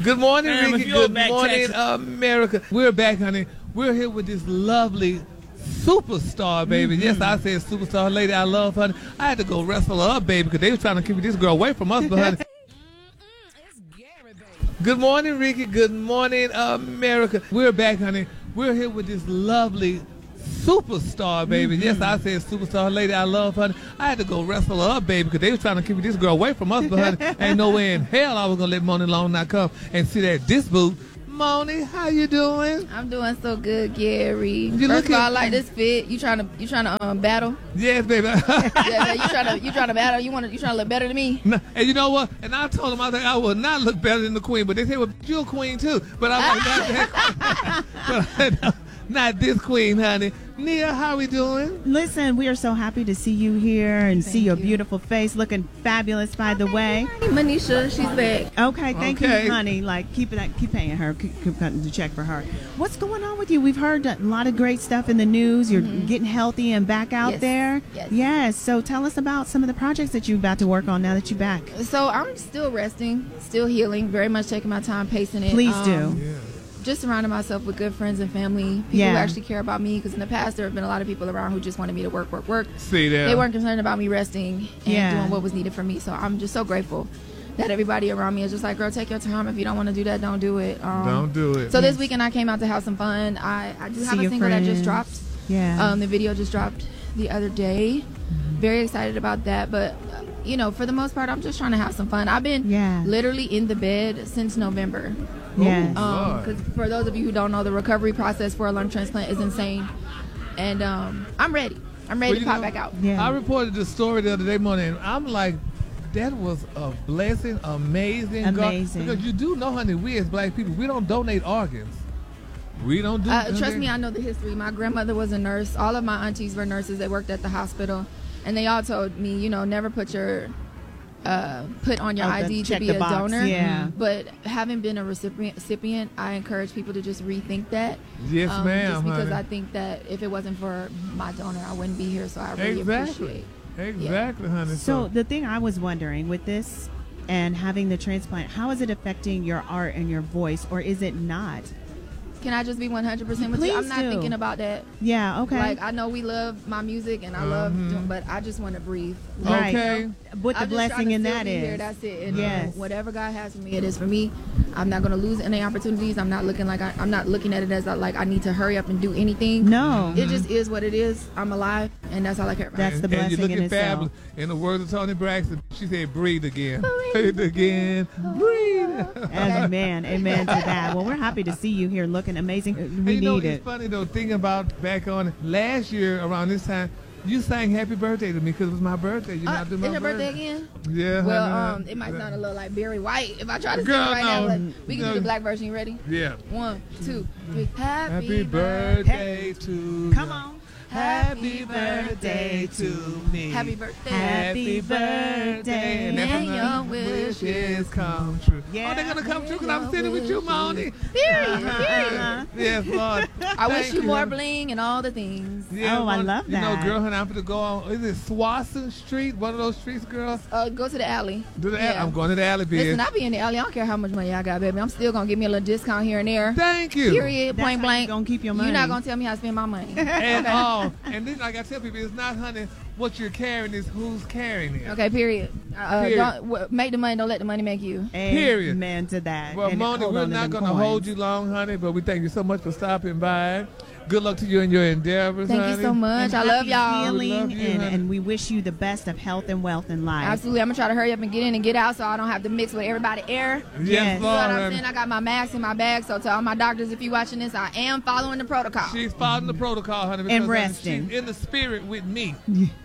Good morning, Ricky. Good morning, Texas. America. We're back, honey. We're here with this lovely superstar, baby. Yes, I said superstar lady I love, honey. I had to go wrestle her up, baby, because they were trying to keep this girl away from us, but honey. Good morning, Ricky. Good morning, America. We're back, honey. We're here with this lovely superstar, baby. Yes, I said superstar lady I love, honey. I had to go wrestle her up, baby, because they were trying to keep this girl away from us, but honey, ain't no way in hell I was going to let Moni Long not come and see that disc boot. Moni, how you doing? I'm doing so good, Gary. You First of all, I looking- like this fit. You trying to battle? Yes, baby. Yeah, you trying to battle? You trying to look better than me? No, and you know what? And I told them I will not look better than the queen, but they say, well, you're a queen too. But I'm like, not this queen, honey. Nia, how we doing? Listen, we are so happy to see you here and see your beautiful face, looking fabulous, by the way. Manisha, she's back. Okay, thank Okay. you, honey. Like, keep paying her, keep cutting the check for her. What's going on with you? We've heard a lot of great stuff in the news. You're getting healthy and back out Yes. there. Yes. So tell us about some of the projects that you're about to work on now that you're back. So I'm still resting, still healing, very much taking my time, pacing it. Please do. Just surrounding myself with good friends and family, people who actually care about me. Because in the past, there have been a lot of people around who just wanted me to work. See that? They weren't concerned about me resting and doing what was needed for me. So I'm just so grateful that everybody around me is just like, girl, take your time. If you don't want to do that, don't do it. Don't do it. So this weekend I came out to have some fun. I do have a your single that just friends. dropped. Yeah. The video just dropped the other day. Very excited about that. But, for the most part, I'm just trying to have some fun. I've been literally in the bed since November. Yes. Because for those of you who don't know, the recovery process for a lung transplant is insane. And I'm ready. I'm ready to pop back out. Yeah. I reported the story the other day morning, and I'm like, that was a blessing, amazing. Amazing. Because you do know, honey, we as black people, we don't donate organs. We don't do Trust me, I know the history. My grandmother was a nurse. All of my aunties were nurses. They worked at the hospital. And they all told me, never put on your ID to be a donor. Yeah. But having been a recipient, I encourage people to just rethink that. Yes, ma'am. Just because honey. I think that if it wasn't for my donor, I wouldn't be here. So I really appreciate. Exactly, honey. So the thing I was wondering with this and having the transplant, how is it affecting your art and your voice, or is it not? Can I just be 100% with you? Please I'm not do. thinking about that. Yeah, okay. Like, I know we love my music and I love doing, but I just want to breathe. Right. Okay. What the I'm just blessing trying to in still that be here, is. that's it. And Yes. whatever God has for me, it is for me. I'm not going to lose any opportunities. I'm not looking I'm not looking at it as like I need to hurry up and do anything. No. It just is what it is. I'm alive, and that's all I care about. That's the And you're blessing looking in itself. fabulous. In the words of Toni Braxton, she said, breathe again. Breathe again. Breathe. Amen. Amen to that. Well, we're happy to see you here looking amazing. We And need it's it. funny though, thinking about back on it, last year around this time, you sang happy birthday to me because it was my birthday. You not do my Is your birthday again? Yeah. Well, honey. it might sound a little like Barry White if I try to Girl, sing right now. no. But we can No. do the black version. You ready? Yeah. 1, 2, 3. Happy birthday to Come you. on. Happy birthday to me. Happy birthday. Happy birthday. And that's May when your the wishes come true. Yeah. Oh, they're going to come true because I'm sitting with you, Moni. Period. Yes, Lord. I wish Thank you more honey. bling and all the things. Yeah, Oh, I one- love You know, that. girl, honey, I'm going to go on, is it Swanson Street? One of those streets, girl? Go to the alley. Do the alley. Yeah. I'm going to the alley, bitch. Listen, I be in the alley. I don't care how much money I got, baby. I'm still gonna give me a little discount here and there. Thank you. Period. That's Point how blank. you gonna keep your money. You're not gonna tell me how to spend my money. And all. And then, like I tell people, it's not, honey, what you're carrying, is who's carrying it. Okay. Period. Period. Don't make the money. Don't let the money make you. Period. Amen to that. Well, And Moni, hold we're on to not them going to coins. hold you long, honey, but we thank you so much for stopping by. Good luck to you in your endeavors, Thank honey. you so much. And I love happy y'all. healing, We love you, and, honey. and we wish you the best of health and wealth in life. Absolutely. I'm gonna try to hurry up and get in and get out so I don't have to mix with everybody air. Yes, Yes. You know Lord, what I'm honey. saying? I got my mask in my bag, so to all my doctors, if you're watching this, I am following the protocol. She's following the protocol, honey. because, And honey, resting. She's in the spirit with me.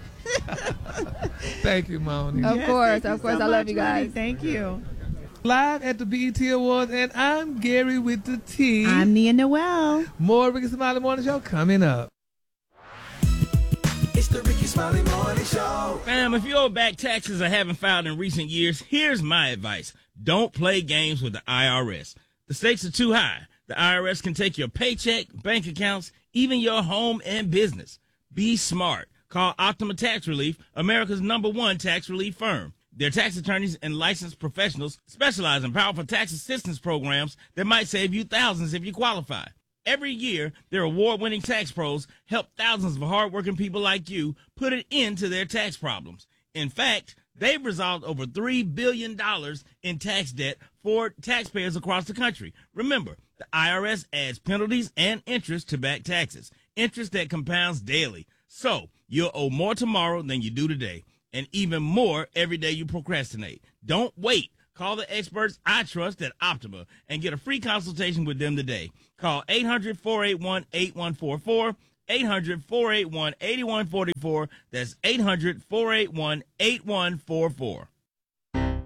Thank you, Moni. Of course, thank you of course. so I love much, you guys. Moni. Thank you. Live at the BET Awards, and I'm Gary with the T. I'm Nia Noel. More Ricky Smiley Morning Show coming up. It's the Ricky Smiley Morning Show. Fam, if you owe back taxes or haven't filed in recent years, here's my advice. Don't play games with the IRS. The stakes are too high. The IRS can take your paycheck, bank accounts, even your home and business. Be smart. Call Optima Tax Relief, America's #1 tax relief firm. They're tax attorneys and licensed professionals specialize in powerful tax assistance programs that might save you thousands if you qualify. Every year, their award-winning tax pros help thousands of hardworking people like you put an end to their tax problems. In fact, they've resolved over $3 billion in tax debt for taxpayers across the country. Remember, the IRS adds penalties and interest to back taxes, interest that compounds daily. So you'll owe more tomorrow than you do today, and even more every day you procrastinate. Don't wait. Call the experts I trust at Optima and get a free consultation with them today. Call 800-481-8144, 800-481-8144. That's 800-481-8144.